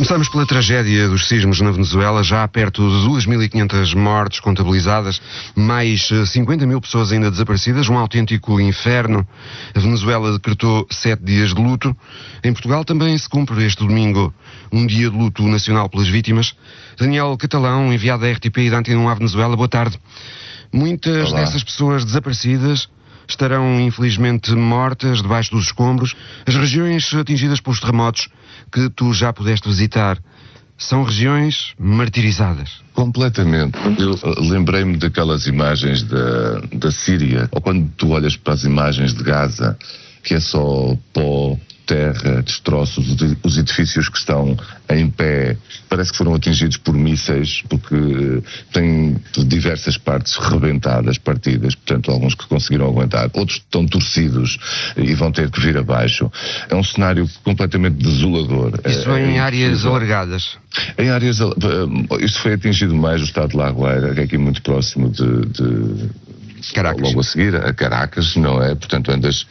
Começamos pela tragédia dos sismos na Venezuela, já há perto de 2.500 mortes contabilizadas, mais 50 mil pessoas ainda desaparecidas, um autêntico inferno. A Venezuela decretou 7 dias de luto. Em Portugal também se cumpre este domingo um dia de luto nacional pelas vítimas. Daniel Catalão, enviado da RTP e da Antena 1 à Venezuela, boa tarde. Muitas dessas pessoas desaparecidas estarão infelizmente mortas debaixo dos escombros. As regiões atingidas pelos terremotos que tu já pudeste visitar são regiões martirizadas. Completamente. Eu lembrei-me daquelas imagens da Síria, ou quando tu olhas para as imagens de Gaza, que é só pó, terra, destroços, os edifícios que estão em pé parece que foram atingidos por mísseis, porque têm diversas partes rebentadas, partidas, portanto alguns que conseguiram aguentar, outros estão torcidos e vão ter que vir abaixo. É um cenário completamente desolador. Isso em áreas alargadas? Em áreas, isto foi atingido mais o estado de La Guaira, que é aqui muito próximo de Caracas. Logo a seguir, a Caracas, não é? Portanto, andas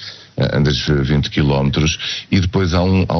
20 quilómetros e depois há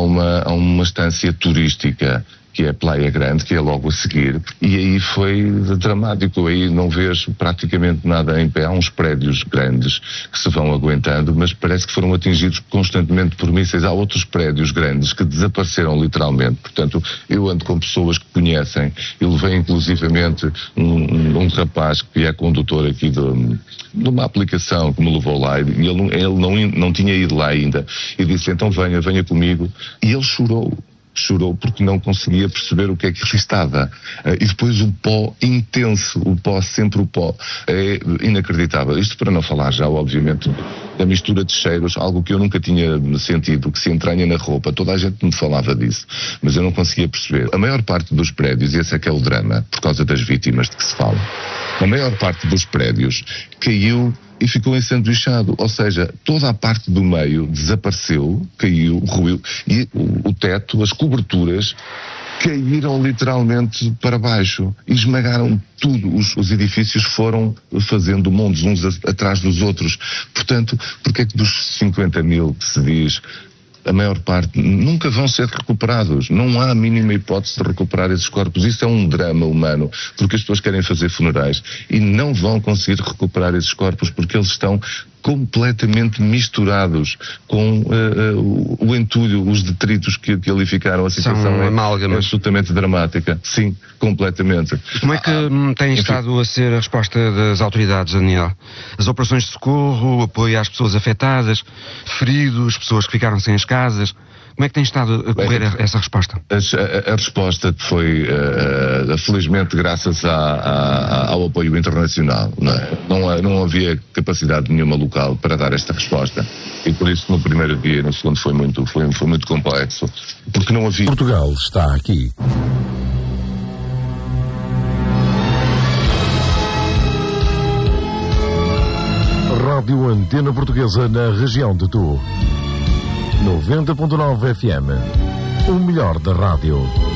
uma estância turística que é Praia Grande, que é logo a seguir, e aí foi dramático, aí não vês praticamente nada em pé, há uns prédios grandes que se vão aguentando, mas parece que foram atingidos constantemente por mísseis. Há outros prédios grandes que desapareceram literalmente, portanto eu ando com pessoas que conhecem, eu levei inclusivamente um rapaz que é condutor aqui de uma aplicação que me levou lá, e ele não tinha ido lá ainda, e disse, então venha comigo, e ele chorou porque não conseguia perceber o que é que ali estava. E depois o pó intenso, sempre o pó. É inacreditável. Isto para não falar já, obviamente, da mistura de cheiros, algo que eu nunca tinha sentido, que se entranha na roupa. Toda a gente me falava disso, mas eu não conseguia perceber. A maior parte dos prédios, e esse é que é o drama, por causa das vítimas de que se fala, a maior parte dos prédios caiu e ficou ensanduichado, ou seja, toda a parte do meio desapareceu, caiu, ruiu, e o teto, as coberturas, caíram literalmente para baixo, esmagaram tudo, os edifícios foram fazendo mundos uns atrás dos outros. Portanto, porque é que dos 50 mil que se diz, a maior parte nunca vão ser recuperados? Não há a mínima hipótese de recuperar esses corpos. Isso é um drama humano, porque as pessoas querem fazer funerais e não vão conseguir recuperar esses corpos porque eles estão completamente misturados com o entulho, os detritos que ali ficaram. A situação é absolutamente dramática. Sim, completamente. Como é que tem estado a ser a resposta das autoridades, Daniel? As operações de socorro, o apoio às pessoas afetadas, feridos, pessoas que ficaram sem as casas. Como é que tem estado a correr essa resposta? A resposta foi, felizmente, graças ao apoio internacional. Não havia capacidade nenhuma local para dar esta resposta. E por isso, no primeiro dia e no segundo, foi muito complexo. Porque não havia... Portugal está aqui. Rádio Antena Portuguesa na região de Tu. 90.9 FM. O melhor da rádio.